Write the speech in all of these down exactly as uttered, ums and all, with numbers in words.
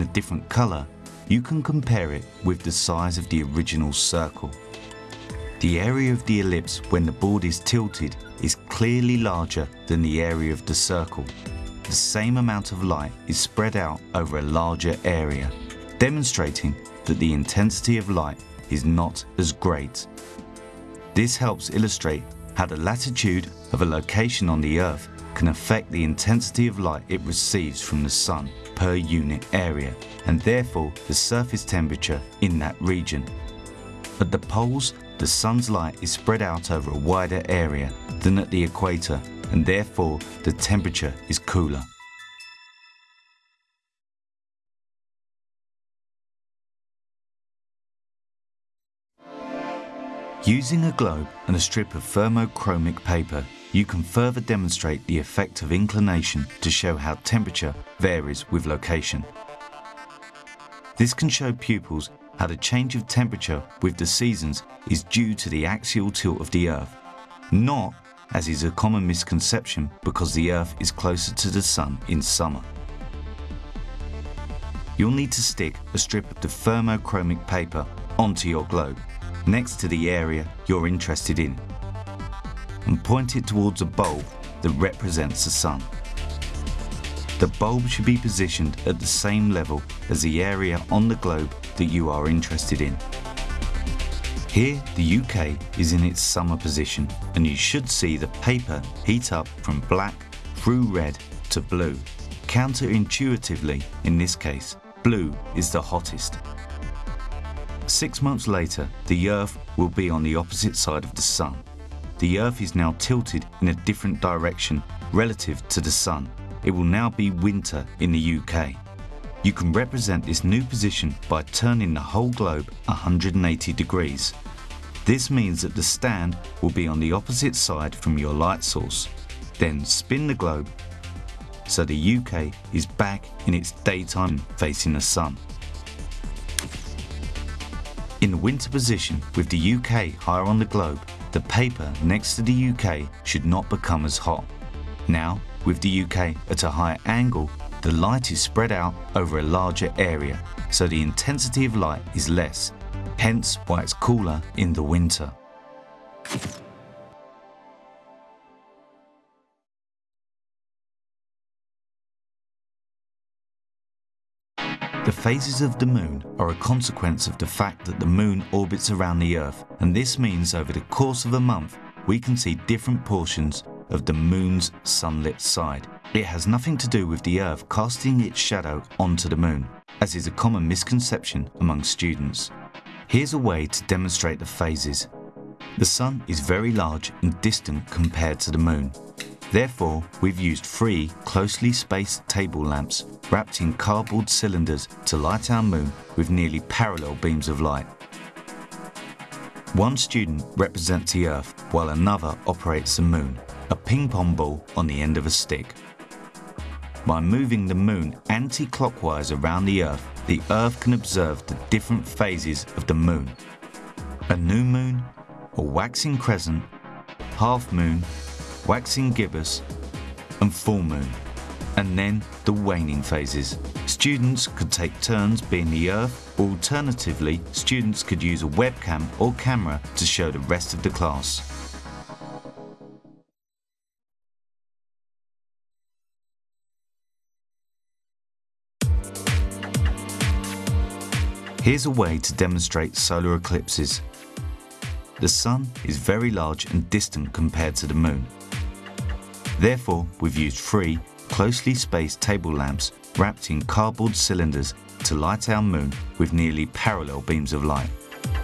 a different colour, you can compare it with the size of the original circle. The area of the ellipse when the board is tilted is clearly larger than the area of the circle. The same amount of light is spread out over a larger area, demonstrating that the intensity of light is not as great. This helps illustrate how the latitude of a location on the Earth can affect the intensity of light it receives from the Sun per unit area, and therefore the surface temperature in that region. At the poles, the Sun's light is spread out over a wider area than at the equator, and therefore the temperature is cooler. Using a globe and a strip of thermochromic paper, you can further demonstrate the effect of inclination to show how temperature varies with location. This can show pupils how the change of temperature with the seasons is due to the axial tilt of the Earth, not, as is a common misconception, because the Earth is closer to the Sun in summer. You'll need to stick a strip of the thermochromic paper onto your globe, next to the area you're interested in, and point it towards a bulb that represents the Sun. The bulb should be positioned at the same level as the area on the globe that you are interested in. Here, the U K is in its summer position, and you should see the paper heat up from black through red to blue. Counterintuitively, in this case, blue is the hottest. Six months later, the Earth will be on the opposite side of the Sun. The Earth is now tilted in a different direction relative to the Sun. It will now be winter in the U K. You can represent this new position by turning the whole globe one hundred eighty degrees. This means that the stand will be on the opposite side from your light source. Then spin the globe so the U K is back in its daytime facing the Sun. In the winter position with the U K higher on the globe, the paper next to the U K should not become as hot. Now, with the U K at a higher angle, the light is spread out over a larger area, so the intensity of light is less, hence why it's cooler in the winter. The phases of the Moon are a consequence of the fact that the Moon orbits around the Earth, and this means over the course of a month we can see different portions of the Moon's sunlit side. It has nothing to do with the Earth casting its shadow onto the Moon, as is a common misconception among students. Here's a way to demonstrate the phases. The Sun is very large and distant compared to the Moon. Therefore, we've used three closely spaced table lamps wrapped in cardboard cylinders to light our Moon with nearly parallel beams of light. One student represents the Earth while another operates the Moon, a ping pong ball on the end of a stick. By moving the Moon anti-clockwise around the Earth, the Earth can observe the different phases of the Moon: a new moon, a waxing crescent, half moon, waxing gibbous, and full moon, and then the waning phases. Students could take turns being the Earth, or alternatively, students could use a webcam or camera to show the rest of the class. Here's a way to demonstrate solar eclipses. The Sun is very large and distant compared to the Moon. Therefore, we've used three closely spaced table lamps wrapped in cardboard cylinders to light our Moon with nearly parallel beams of light.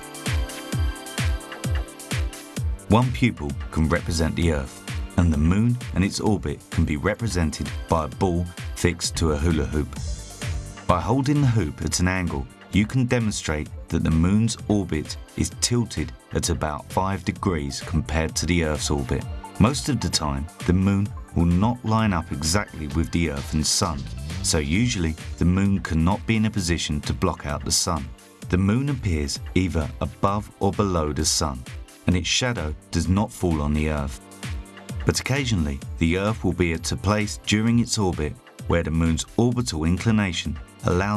One pupil can represent the Earth, and the Moon and its orbit can be represented by a ball fixed to a hula hoop. By holding the hoop at an angle, you can demonstrate that the Moon's orbit is tilted at about five degrees compared to the Earth's orbit. Most of the time, the Moon will not line up exactly with the Earth and Sun, so usually the Moon cannot be in a position to block out the Sun. The Moon appears either above or below the Sun, and its shadow does not fall on the Earth. But occasionally, the Earth will be at a place during its orbit where the Moon's orbital inclination allows